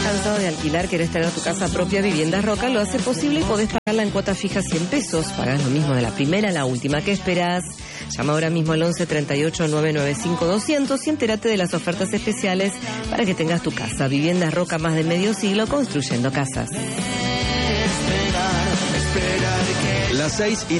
cansado de alquilar, querés tener tu casa propia? Viviendas Roca lo hace posible y podés pagarla en cuota fija 100 pesos. Pagás lo mismo de la primera a la última. ¿Qué esperás? Llama ahora mismo al 11 38 995 200 y entérate de las ofertas especiales para que tengas tu casa. Viviendas Roca, más de medio siglo construyendo casas. Las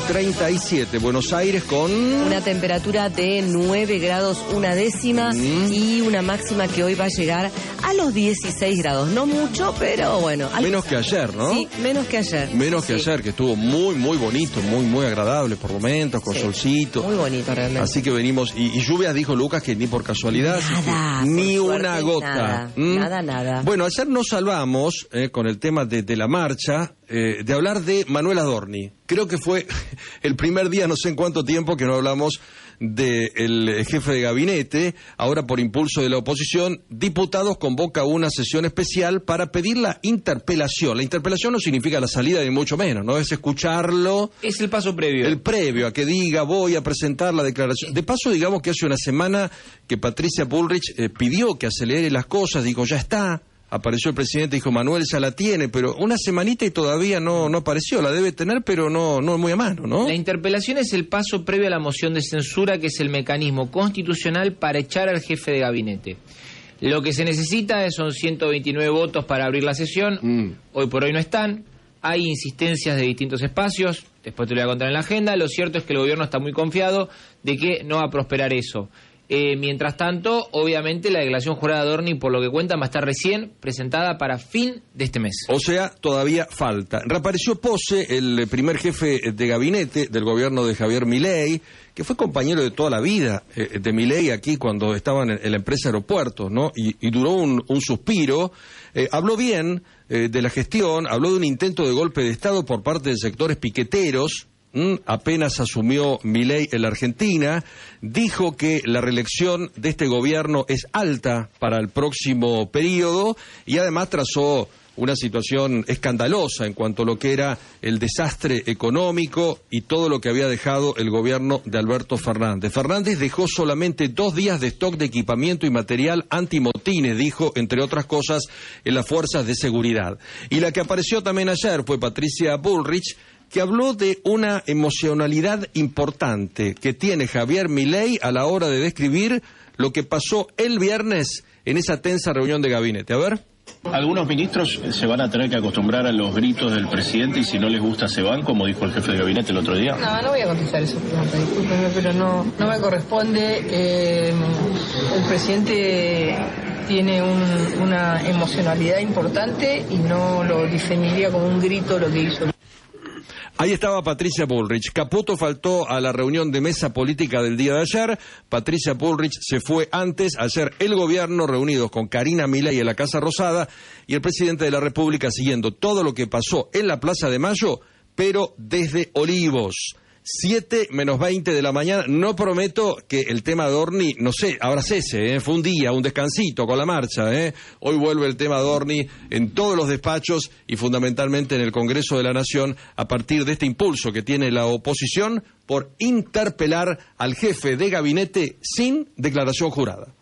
6:37, Buenos Aires con... Una temperatura de 9 grados una décima y una máxima que hoy va a llegar a los 16 grados. No mucho, pero bueno. Menos que ayer, ¿no? Sí, menos que ayer. Menos que ayer, que estuvo muy, muy bonito, muy, muy agradable por momentos, con solcito. Muy bonito realmente. Así que venimos, y lluvias, dijo Lucas, que ni por casualidad. Nada, ni suerte, una gota. Nada. Bueno, ayer nos salvamos con el tema de la marcha, de hablar de Manuel Adorni. Creo que fue el primer día, no sé en cuánto tiempo, que no hablamos del jefe de gabinete. Ahora, por impulso de la oposición, Diputados convoca una sesión especial para pedir la interpelación. La interpelación no significa la salida, ni mucho menos, ¿no? Es escucharlo. Es el paso previo. El previo, a que diga, voy a presentar la declaración. De paso, digamos que hace una semana que Patricia Bullrich pidió que acelere las cosas, dijo, ya está. Apareció el presidente, dijo, Manuel ya la tiene, pero una semanita y todavía no apareció. La debe tener, pero no muy a mano, ¿no? La interpelación es el paso previo a la moción de censura, que es el mecanismo constitucional para echar al jefe de gabinete. Lo que se necesita son 129 votos para abrir la sesión. Hoy por hoy no están. Hay insistencias de distintos espacios. Después te lo voy a contar en la agenda. Lo cierto es que el gobierno está muy confiado de que no va a prosperar eso. Mientras tanto, obviamente, la declaración jurada de Adorni, por lo que cuentan, va a estar recién presentada para fin de este mes. O sea, todavía falta. Reapareció Pose, el primer jefe de gabinete del gobierno de Javier Milei, que fue compañero de toda la vida de Milei aquí cuando estaban en la empresa Aeropuertos, ¿no? Y duró un suspiro. Habló bien de la gestión, habló de un intento de golpe de Estado por parte de sectores piqueteros. Apenas asumió Milei en la Argentina, dijo que la reelección de este gobierno es alta para el próximo periodo y además trazó una situación escandalosa en cuanto a lo que era el desastre económico y todo lo que había dejado el gobierno de Alberto Fernández. Fernández dejó solamente 2 días de stock de equipamiento y material antimotines, dijo, entre otras cosas, en las fuerzas de seguridad. Y la que apareció también ayer fue Patricia Bullrich, que habló de una emocionalidad importante que tiene Javier Milei a la hora de describir lo que pasó el viernes en esa tensa reunión de gabinete. A ver. Algunos ministros se van a tener que acostumbrar a los gritos del presidente y si no les gusta se van, como dijo el jefe de gabinete el otro día. No voy a contestar esa pregunta, discúlpeme, pero no me corresponde. El presidente tiene una emocionalidad importante y no lo definiría como un grito lo que hizo. Ahí estaba Patricia Bullrich. Caputo faltó a la reunión de mesa política del día de ayer. Patricia Bullrich se fue antes. Ayer el gobierno reunidos con Karina Milei en la Casa Rosada y el presidente de la República siguiendo todo lo que pasó en la Plaza de Mayo, pero desde Olivos. 7:20 de la mañana. No prometo que el tema de Adorni, no sé, ahora cese, fue un día, un descansito con la marcha. Hoy vuelve el tema de Adorni en todos los despachos y fundamentalmente en el Congreso de la Nación a partir de este impulso que tiene la oposición por interpelar al jefe de gabinete sin declaración jurada.